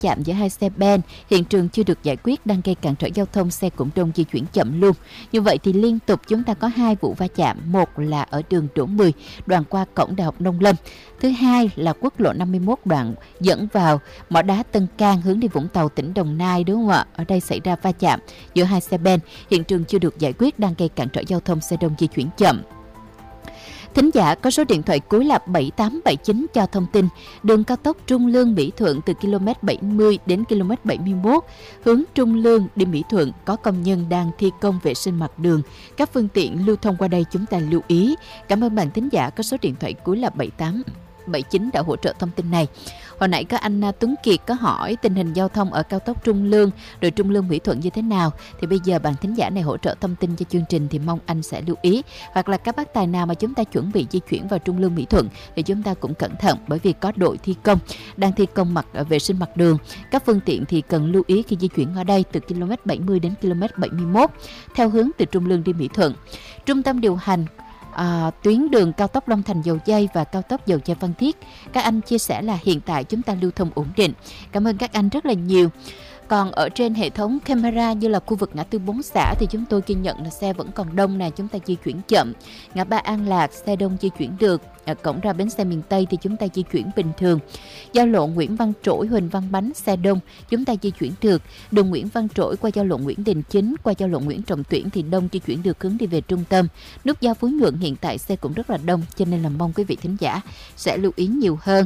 chạm giữa hai xe Ben. Hiện trường chưa được giải quyết, đang gây cản trở giao thông, xe cũng đông, di chuyển chậm luôn. Như vậy thì liên tục chúng ta có 2 vụ va chạm. Một là ở đường Đỗ 10, đoạn qua cổng Đại học Nông Lâm. Thứ hai là quốc lộ 51 đoạn dẫn vào mỏ đá Tân Cang hướng đi Vũng Tàu, tỉnh Đồng Nai, đúng không ạ? Ở đây xảy ra va chạm giữa hai xe Ben. Hiện trường chưa được giải quyết, đang gây cản trở giao thông, xe đông, di chuyển chậm. Thính giả có số điện thoại cuối là 7879 cho thông tin đường cao tốc Trung Lương - Mỹ Thuận từ km 70 đến km 71 hướng Trung Lương đi Mỹ Thuận có công nhân đang thi công vệ sinh mặt đường. Các phương tiện lưu thông qua đây chúng ta lưu ý. Cảm ơn bạn thính giả có số điện thoại cuối là 7879 đã hỗ trợ thông tin này. Hồi nãy có anh Tuấn Kiệt có hỏi tình hình giao thông ở cao tốc Trung Lương rồi Trung Lương Mỹ Thuận như thế nào, thì bây giờ bạn thính giả này hỗ trợ thông tin cho chương trình thì mong anh sẽ lưu ý, hoặc là các bác tài nào mà chúng ta chuẩn bị di chuyển vào Trung Lương Mỹ Thuận thì chúng ta cũng cẩn thận, bởi vì có đội thi công đang thi công vệ sinh mặt đường. Các phương tiện thì cần lưu ý khi di chuyển ở đây từ km 70 đến km 71 theo hướng từ Trung Lương đi Mỹ Thuận. Trung tâm điều hành tuyến đường cao tốc Long Thành - Dầu Giây và cao tốc Dầu Giây - Phan Thiết, các anh chia sẻ là hiện tại chúng ta lưu thông ổn định. Cảm ơn các anh rất là nhiều. Còn ở trên hệ thống camera như là khu vực ngã tư 4 xã thì chúng tôi ghi nhận là xe vẫn còn đông nè, chúng ta di chuyển chậm. Ngã ba An Lạc xe đông di chuyển được. Ở cổng ra bến xe miền Tây thì chúng ta di chuyển bình thường. Giao lộ Nguyễn Văn Trỗi - Huỳnh Văn Bánh xe đông, chúng ta di chuyển được. Đường Nguyễn Văn Trỗi qua giao lộ Nguyễn Đình Chính qua giao lộ Nguyễn Trọng Tuyển thì đông, di chuyển được hướng đi về trung tâm. Nút giao Phú Nhuận hiện tại xe cũng rất là đông, cho nên là mong quý vị thính giả sẽ lưu ý nhiều hơn.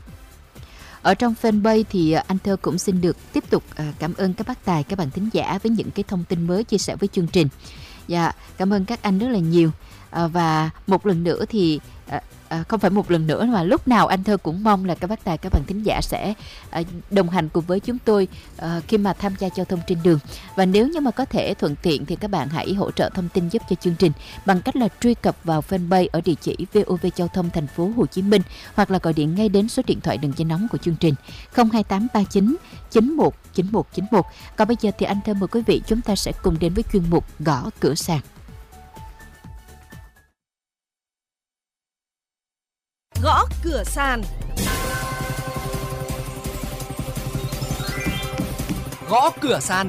Ở trong fanpage thì anh Thơ cũng xin được tiếp tục cảm ơn các bác tài, các bạn thính giả với những cái thông tin mới chia sẻ với chương trình. Dạ, cảm ơn các anh rất là nhiều. Và một lần nữa thì không phải một lần nữa mà lúc nào anh Thơ cũng mong là các bác tài, các bạn thính giả sẽ đồng hành cùng với chúng tôi khi mà tham gia giao thông trên đường. Và nếu như mà có thể thuận tiện thì các bạn hãy hỗ trợ thông tin giúp cho chương trình bằng cách là truy cập vào fanpage ở địa chỉ VOV Giao thông Thành phố Hồ Chí Minh, hoặc là gọi điện ngay đến số điện thoại đường dây nóng của chương trình 02839 919191. Còn bây giờ thì anh Thơ mời quý vị chúng ta sẽ cùng đến với chuyên mục Gõ Cửa Sàn. Gõ cửa sàn. Gõ cửa sàn.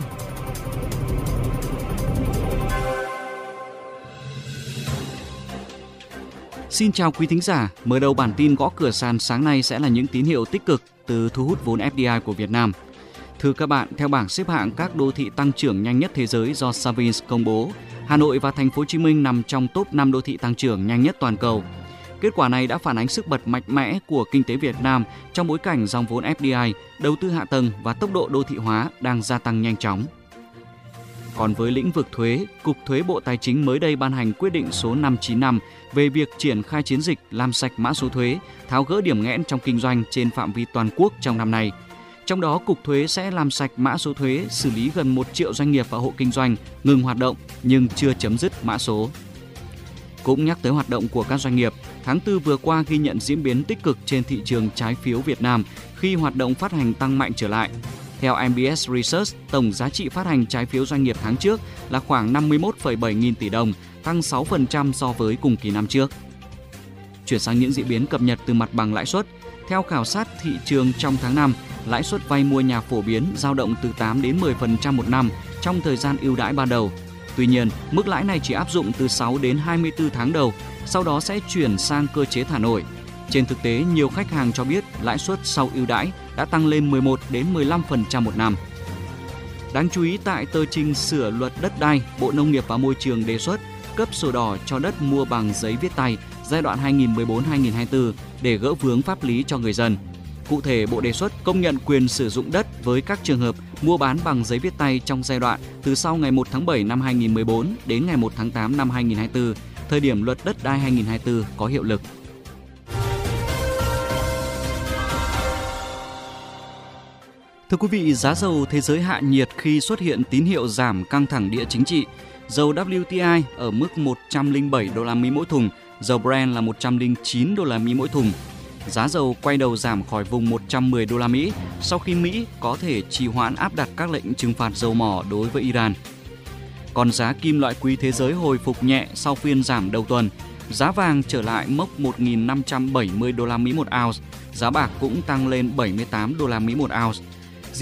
Xin chào quý thính giả, mở đầu bản tin Gõ Cửa Sàn sáng nay sẽ là những tín hiệu tích cực từ thu hút vốn FDI của Việt Nam. Thưa các bạn, theo bảng xếp hạng các đô thị tăng trưởng nhanh nhất thế giới do Savins công bố, Hà Nội và Thành phố Hồ Chí Minh nằm trong top 5 đô thị tăng trưởng nhanh nhất toàn cầu. Kết quả này đã phản ánh sức bật mạnh mẽ của kinh tế Việt Nam trong bối cảnh dòng vốn FDI, đầu tư hạ tầng và tốc độ đô thị hóa đang gia tăng nhanh chóng. Còn với lĩnh vực thuế, Cục Thuế Bộ Tài chính mới đây ban hành quyết định số 595 về việc triển khai chiến dịch làm sạch mã số thuế, tháo gỡ điểm nghẽn trong kinh doanh trên phạm vi toàn quốc trong năm nay. Trong đó, Cục Thuế sẽ làm sạch mã số thuế, xử lý gần 1 triệu doanh nghiệp và hộ kinh doanh ngừng hoạt động nhưng chưa chấm dứt mã số. Cũng nhắc tới hoạt động của các doanh nghiệp, tháng 4 vừa qua ghi nhận diễn biến tích cực trên thị trường trái phiếu Việt Nam khi hoạt động phát hành tăng mạnh trở lại. Theo MBS Research, tổng giá trị phát hành trái phiếu doanh nghiệp tháng trước là khoảng 51,7 nghìn tỷ đồng, tăng 6% so với cùng kỳ năm trước. Chuyển sang những diễn biến cập nhật từ mặt bằng lãi suất. Theo khảo sát thị trường trong tháng 5, lãi suất vay mua nhà phổ biến dao động từ 8 đến 10% một năm trong thời gian ưu đãi ban đầu. Tuy nhiên, mức lãi này chỉ áp dụng từ 6 đến 24 tháng đầu, sau đó sẽ chuyển sang cơ chế thả nổi. Trên thực tế, nhiều khách hàng cho biết lãi suất sau ưu đãi đã tăng lên 11 đến 15% một năm. Đáng chú ý, tại tờ trình sửa luật đất đai, Bộ Nông nghiệp và Môi trường đề xuất cấp sổ đỏ cho đất mua bằng giấy viết tay giai đoạn 2014-2024 để gỡ vướng pháp lý cho người dân. Cụ thể, Bộ đề xuất công nhận quyền sử dụng đất với các trường hợp mua bán bằng giấy viết tay trong giai đoạn từ sau ngày 1 tháng 7 năm 2014 đến ngày 1 tháng 8 năm 2024, thời điểm luật đất đai 2024 có hiệu lực. Thưa quý vị, giá dầu thế giới hạ nhiệt khi xuất hiện tín hiệu giảm căng thẳng địa chính trị. Dầu WTI ở mức 107 đô la Mỹ mỗi thùng, dầu Brent là 109 đô la Mỹ mỗi thùng. Giá dầu quay đầu giảm khỏi vùng 110 đô la Mỹ sau khi Mỹ có thể trì hoãn áp đặt các lệnh trừng phạt dầu mỏ đối với Iran. Còn giá kim loại quý thế giới hồi phục nhẹ sau phiên giảm đầu tuần. Giá vàng trở lại mốc 1.570 đô la Mỹ một ounce, giá bạc cũng tăng lên 78 đô la Mỹ một ounce.